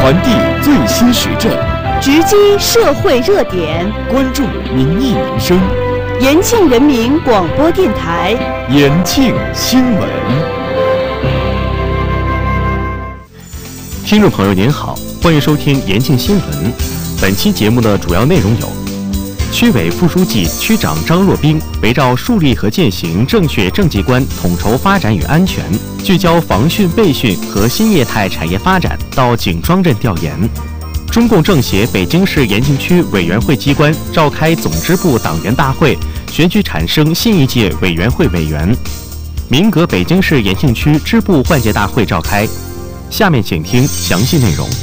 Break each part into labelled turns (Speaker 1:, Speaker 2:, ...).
Speaker 1: 传递最新时政，
Speaker 2: 直击社会热点，
Speaker 1: 关注民意民生。
Speaker 2: 延庆人民广播电台，
Speaker 1: 延庆新闻。
Speaker 3: 听众朋友您好，欢迎收听延庆新闻。本期节目的主要内容有：区委副书记、区长张若冰围绕树立和践行正确政绩观，统筹发展与安全，聚焦防汛备汛和新业态产业发展，到井庄镇调研。中共政协北京市延庆区委员会机关召开总支部党员大会，选举产生新一届委员会委员。民革北京市延庆区支部换届大会召开。下面请听详细内容。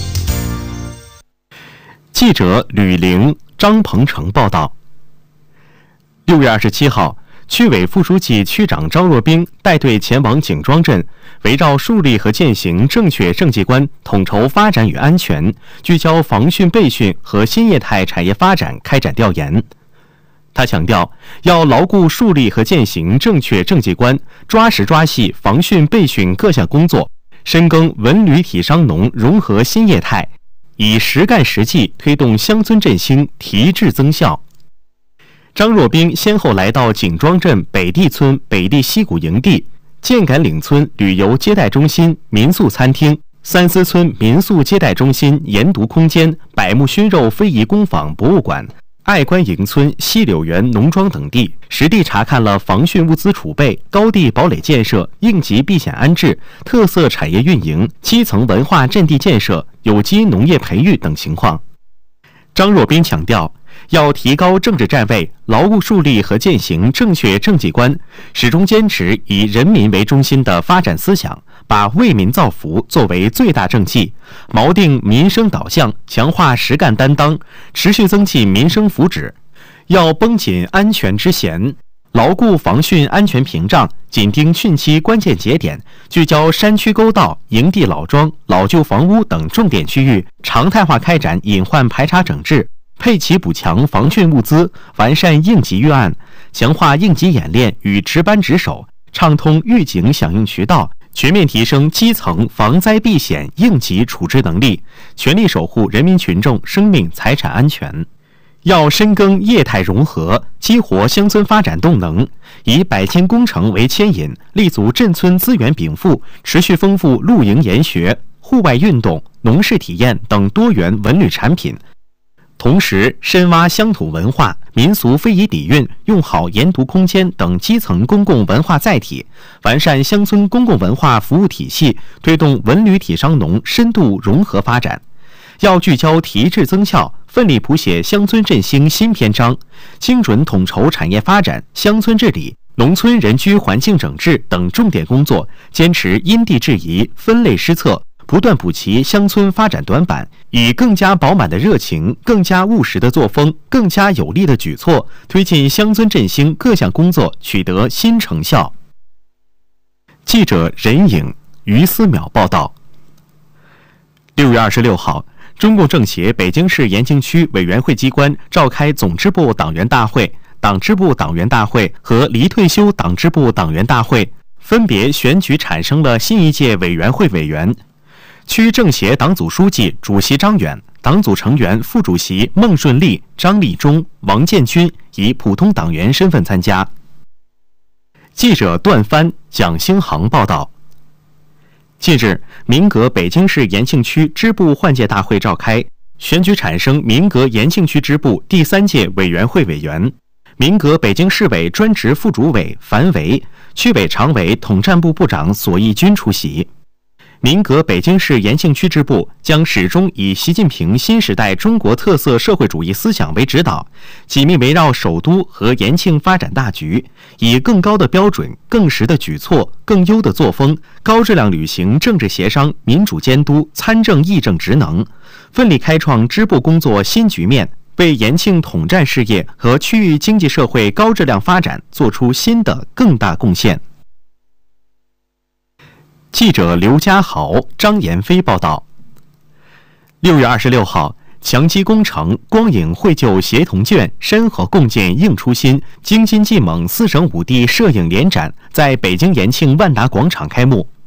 Speaker 3: 记者吕玲、张鹏程报道。6月27号，区委副书记、区长张若冰带队前往井庄镇，围绕树立和践行正确政绩观，统筹发展与安全，聚焦防汛备汛和新业态产业发展开展调研。他强调，要牢固树立和践行正确政绩观，抓实抓细防汛备汛各项工作，深耕文旅体商农融合新业态，以实干实际推动乡村振兴提质增效。张若冰先后来到井庄镇北地村北地溪谷营地、箭杆岭村旅游接待中心民宿餐厅、三司村民宿接待中心研读空间、百慕熏肉非遗工坊博物馆、爱观营村西柳园农庄等地，实地查看了防汛物资储备、高地堡垒建设、应急避险安置、特色产业运营、基层文化阵地建设、有机农业培育等情况。张若冰强调，要提高政治站位，牢固树立和践行正确政绩观，始终坚持以人民为中心的发展思想，把为民造福作为最大政绩，锚定民生导向，强化实干担当，持续增进民生福祉。要绷紧安全之弦，牢固防汛安全屏障，紧盯汛期关键节点，聚焦山区沟道、营地老庄、老旧房屋等重点区域，常态化开展隐患排查整治，配齐补强防汛物资，完善应急预案，强化应急演练与值班值守，畅通预警响应渠道，全面提升基层防灾避险应急处置能力，全力守护人民群众生命财产安全。要深耕业态融合，激活乡村发展动能，以百千工程为牵引，立足镇村资源禀赋，持续丰富露营研学、户外运动、农事体验等多元文旅产品。同时，深挖乡土文化、民俗非遗底蕴，用好研读空间等基层公共文化载体，完善乡村公共文化服务体系，推动文旅体商农深度融合发展。要聚焦提质增效，奋力谱写乡村振兴新篇章，精准统筹产业发展、乡村治理、农村人居环境整治等重点工作，坚持因地制宜、分类施策，不断补齐乡村发展短板，以更加饱满的热情、更加务实的作风、更加有力的举措，推进乡村振兴各项工作取得新成效。记者任颖、于思淼报道。6月26号，中共政协北京市延庆区委员会机关召开总支部党员大会、党支部党员大会和离退休党支部党员大会，分别选举产生了新一届委员会委员。区政协党组书记、主席张远，党组成员、副主席孟顺利、张立忠、王建军以普通党员身份参加。记者段帆、蒋兴航报道。近日，民革北京市延庆区支部换届大会召开，选举产生民革延庆区支部第3届委员会委员。民革北京市委专职副主委樊维、区委常委统战部部长索义军出席。民革北京市延庆区支部将始终以习近平新时代中国特色社会主义思想为指导，紧密围绕首都和延庆发展大局，以更高的标准、更实的举措、更优的作风，高质量履行政治协商、民主监督、参政议政职能，奋力开创支部工作新局面，为延庆统战事业和区域经济社会高质量发展做出新的更大贡献。记者刘家豪、张延飞报道。6月26号，强基工程、光影绘就协同卷、山河共建应初心、京津冀蒙4省5地摄影联展在北京延庆万达广场开幕，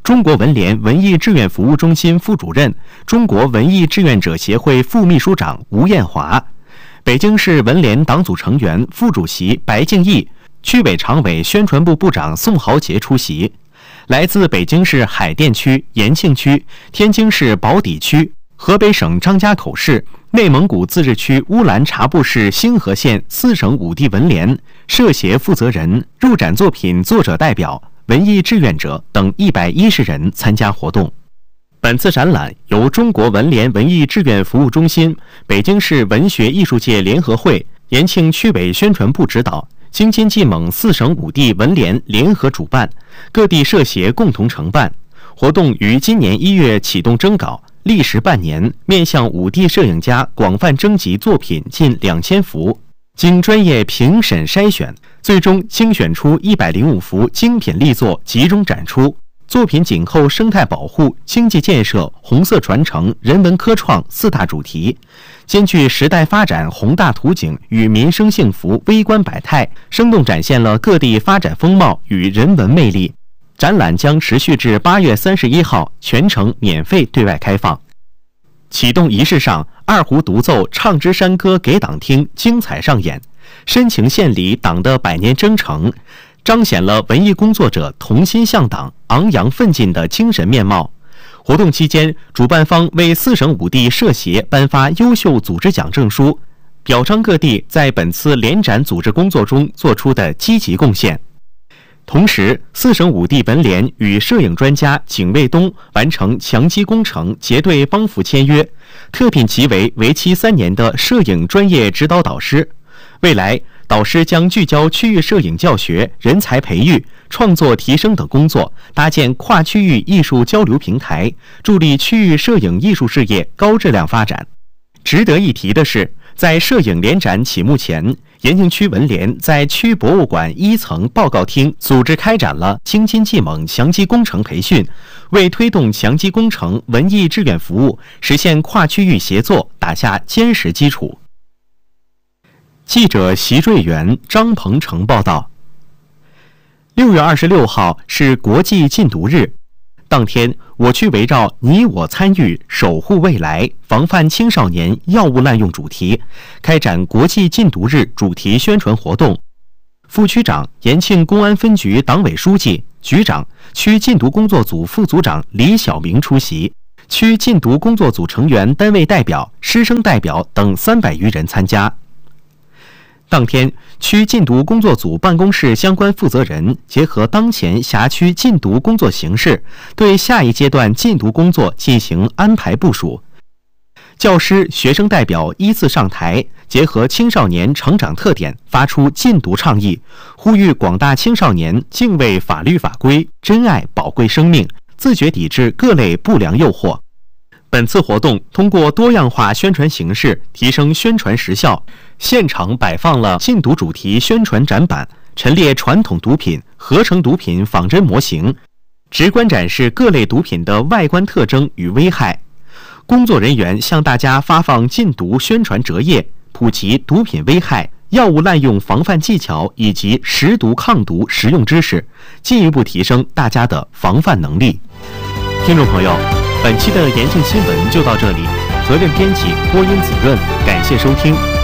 Speaker 3: 中国文联文艺志愿服务中心副主任、中国文艺志愿者协会副秘书长吴艳华，北京市文联党组成员、副主席白敬义，区委常委宣传部部长宋豪杰出席。来自北京市海淀区、延庆区、天津市宝坻区、河北省张家口市、内蒙古自治区乌兰察布市星河县4省5地文联、社协负责人、入展作品作者代表、文艺志愿者等110人参加活动。本次展览由中国文联文艺志愿服务中心、北京市文学艺术界联合会、延庆区委宣传部指导，京津冀蒙4省5地文联联合主办，各地社协共同承办。活动于今年1月启动征稿，历时半年，面向5地摄影家广泛征集作品近2000幅，经专业评审筛选，最终精选出105幅精品力作集中展出。作品紧扣生态保护、经济建设、红色传承、人文科创4大主题，兼具时代发展宏大图景与民生幸福微观百态，生动展现了各地发展风貌与人文魅力。展览将持续至8月31号，全程免费对外开放。启动仪式上，二胡独奏《唱支山歌》给党听精彩上演，深情献礼党的100年征程，彰显了文艺工作者同心向党、昂扬奋进的精神面貌。活动期间，主办方为4省5地社协颁发优秀组织奖证书，表彰各地在本次联展组织工作中做出的积极贡献。同时，4省5地文联与摄影专家景卫东完成强基工程结对帮扶签约，特聘其为期3年的摄影专业指导导师。未来，导师将聚焦区域摄影教学、人才培育、创作提升等工作，搭建跨区域艺术交流平台，助力区域摄影艺术事业高质量发展。值得一提的是，在摄影联展启幕前，延庆区文联在区博物馆1层报告厅组织开展了京津冀蒙强基工程培训，为推动强基工程文艺志愿服务、实现跨区域协作打下坚实基础。记者席瑞元、张鹏程报道。6月26号是国际禁毒日，当天，我区围绕“你我参与，守护未来，防范青少年药物滥用”主题，开展国际禁毒日主题宣传活动。副区长、延庆公安分局党委书记、局长、区禁毒工作组副组长李晓明出席，区禁毒工作组成员、单位代表、师生代表等300余人参加。当天，区禁毒工作组办公室相关负责人结合当前辖区禁毒工作形势，对下一阶段禁毒工作进行安排部署。教师、学生代表依次上台，结合青少年成长特点，发出禁毒倡议，呼吁广大青少年敬畏法律法规，珍爱宝贵生命，自觉抵制各类不良诱惑。本次活动通过多样化宣传形式提升宣传实效，现场摆放了禁毒主题宣传展板，陈列传统毒品、合成毒品仿真模型，直观展示各类毒品的外观特征与危害。工作人员向大家发放禁毒宣传折页，普及毒品危害、药物滥用防范技巧以及识毒抗毒实用知识，进一步提升大家的防范能力。听众朋友，本期的延庆新闻就到这里，责任编辑播音子润，感谢收听。